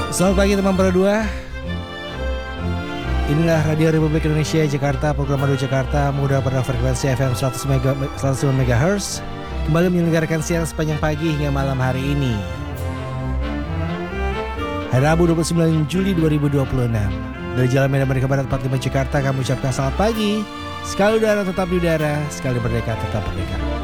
Selamat pagi teman berdua. Inilah Radio Republik Indonesia Jakarta, program Radio Jakarta Muda pada frekuensi FM 100 MHz kembali menyelenggarakan siaran sepanjang pagi hingga malam hari ini. Hari Rabu 29 Juli 2026. Dari Jalan Medan Merdeka Barat 45 Jakarta kami ucapkan selamat pagi. Sekali udara tetap di udara, sekali merdeka tetap merdeka.